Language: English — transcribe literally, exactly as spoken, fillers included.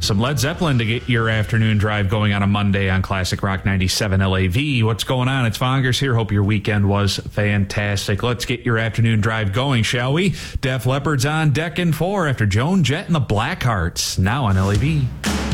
Some Led Zeppelin to get your afternoon drive going on a Monday on Classic Rock ninety-seven L A V. What's going on? It's Vongers here. Hope your weekend was fantastic. Let's get your afternoon drive going, shall we? Def Leppard's on deck in four after Joan Jett and the Blackhearts. Now on L A V.